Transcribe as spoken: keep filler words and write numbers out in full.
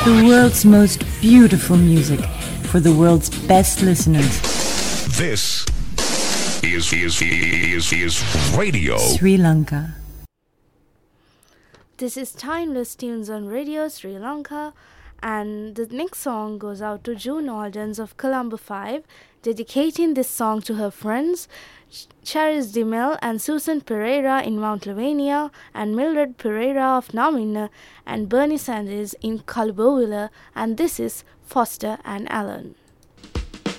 The world's most beautiful music for the world's best listeners. This is is is is radio Sri Lanka. This is Timeless Tunes on Radio Sri Lanka, and the next song goes out to June Aldens of Colombo five, dedicating this song to her friends Charis Dimel and Susan Pereira in Mount Lavinia, and Mildred Pereira of Namina, and Bernie Sanders in Kalubowilla, and this is Foster and Allen.